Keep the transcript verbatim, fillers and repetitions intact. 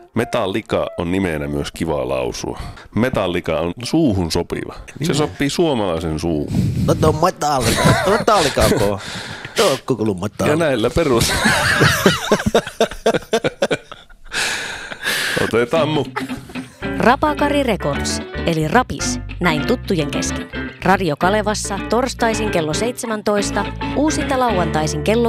Metallica on nimenä myös kiva lausua. Metallica on suuhun sopiva. Se sopii suomalaisen suuhun. No tuo on Metallica. Metallica on kova. Tuo on koko Metallica. Ja näillä perus. Otetaan mukaan. Rapakari Records, eli Rapis, näin tuttujen kesken. Radio Kalevassa torstaisin kello seitsemäntoista, uusinta lauantaisin kello